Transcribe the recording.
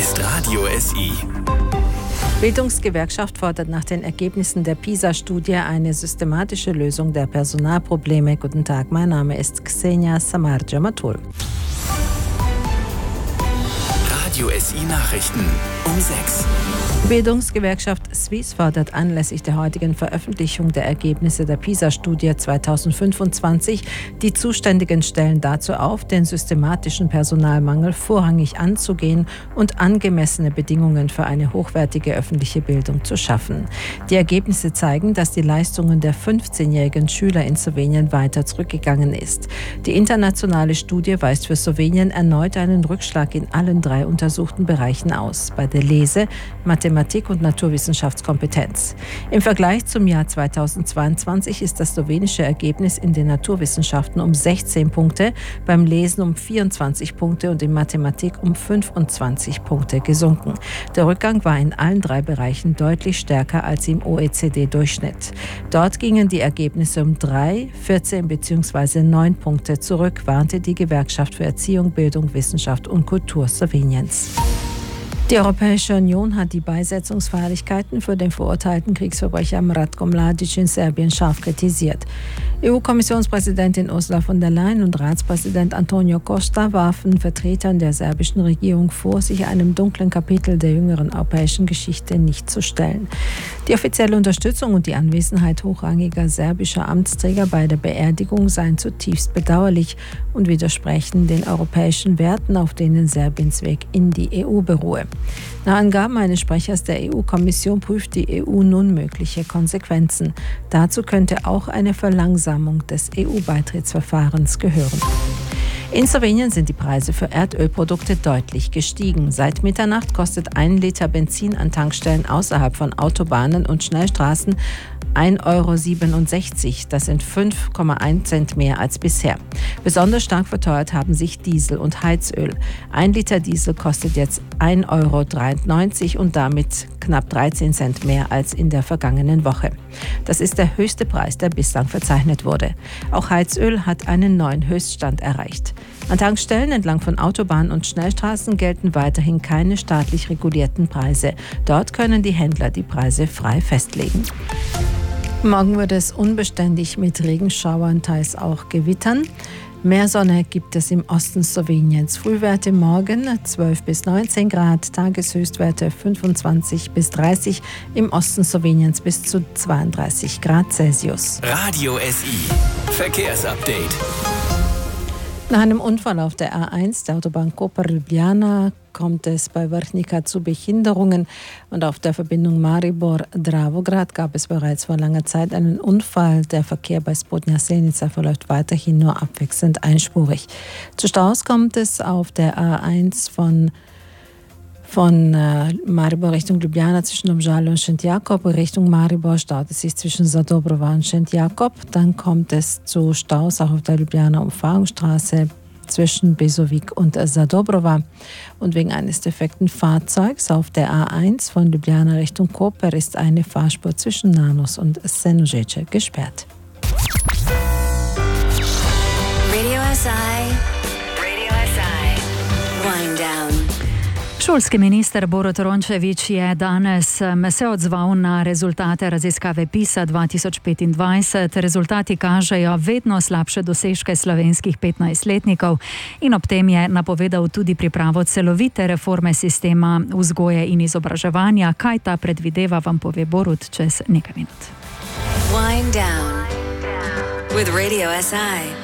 ist Radio SI. Bildungsgewerkschaft fordert nach den Ergebnissen der PISA-Studie eine systematische Lösung der Personalprobleme. Guten Tag, mein Name ist Ksenia Samar-Jamatul. Radio SI Nachrichten um 6. Die Bildungsgewerkschaft Swiss fordert anlässlich der heutigen Veröffentlichung der Ergebnisse der PISA-Studie 2025 die zuständigen Stellen dazu auf, den systematischen Personalmangel vorrangig anzugehen und angemessene Bedingungen für eine hochwertige öffentliche Bildung zu schaffen. Die Ergebnisse zeigen, dass die Leistungen der 15-jährigen Schüler in Slowenien weiter zurückgegangen ist. Die internationale Studie weist für Slowenien erneut einen Rückschlag in allen 3 untersuchten Bereichen aus: bei der Lese-, Mathematik- und Naturwissenschaftskompetenz. Im Vergleich zum Jahr 2022 ist das slowenische Ergebnis in den Naturwissenschaften um 16 Punkte, beim Lesen um 24 Punkte und in Mathematik um 25 Punkte gesunken. Der Rückgang war in allen 3 Bereichen deutlich stärker als im OECD-Durchschnitt. Dort gingen die Ergebnisse um 3, 14 bzw. 9 Punkte zurück, warnte die Gewerkschaft für Erziehung, Bildung, Wissenschaft und Kultur Sloweniens. Die Europäische Union hat die Beisetzungsfeierlichkeiten für den verurteilten Kriegsverbrecher Ratko Mladic in Serbien scharf kritisiert. EU-Kommissionspräsidentin Ursula von der Leyen und Ratspräsident Antonio Costa warfen Vertretern der serbischen Regierung vor, sich einem dunklen Kapitel der jüngeren europäischen Geschichte nicht zu stellen. Die offizielle Unterstützung und die Anwesenheit hochrangiger serbischer Amtsträger bei der Beerdigung seien zutiefst bedauerlich und widersprechen den europäischen Werten, auf denen Serbiens Weg in die EU beruhe. Nach Angaben eines Sprechers der EU-Kommission prüft die EU nun mögliche Konsequenzen. Dazu könnte auch eine Verlangsamung des EU-Beitrittsverfahrens gehören. In Slowenien sind die Preise für Erdölprodukte deutlich gestiegen. Seit Mitternacht kostet 1 Liter Benzin an Tankstellen außerhalb von Autobahnen und Schnellstraßen 1,67 €. Das sind 5,1 Cent mehr als bisher. Besonders stark verteuert haben sich Diesel und Heizöl. 1 Liter Diesel kostet jetzt 1,93 € und damit knapp 13 Cent mehr als in der vergangenen Woche. Das ist der höchste Preis, der bislang verzeichnet wurde. Auch Heizöl hat einen neuen Höchststand erreicht. An Tankstellen entlang von Autobahnen und Schnellstraßen gelten weiterhin keine staatlich regulierten Preise. Dort können die Händler die Preise frei festlegen. Morgen wird es unbeständig mit Regenschauern, teils auch Gewittern. Mehr Sonne gibt es im Osten Sloweniens. Frühwerte morgen 12 bis 19 Grad, Tageshöchstwerte 25 bis 30, im Osten Sloweniens bis zu 32 Grad Celsius. Radio SI Verkehrsupdate. Nach einem Unfall auf der A1 der Autobahn Koper-Ljubljana kommt es bei Vrhnika zu Behinderungen und auf der Verbindung Maribor-Dravograd gab es bereits vor langer Zeit einen Unfall. Der Verkehr bei Spodnja Selnica verläuft weiterhin nur abwechselnd einspurig. Zu Staus kommt es auf der A1 von Maribor Richtung Ljubljana zwischen Domžale und Šentjakov. Richtung Maribor staut es sich zwischen Zadobrova und Šentjakov. Dann kommt es zu Staus auch auf der Ljubljana Umfahrungsstraße zwischen Bezovic und Zadobrova. Und wegen eines defekten Fahrzeugs auf der A1 von Ljubljana Richtung Koper ist eine Fahrspur zwischen Nanos und Senožeče gesperrt. Radio SI. Wind down. Šolski minister Borut Rončević je danes se odzval na rezultate raziskave PISA 2025. Rezultati kažejo vedno slabše dosežke slovenskih 15-letnikov in ob tem je napovedal tudi pripravo celovite reforme sistema vzgoje in izobraževanja. Kaj ta predvideva, vam pove Borut čez nekaj minut. Wind down with Radio SI.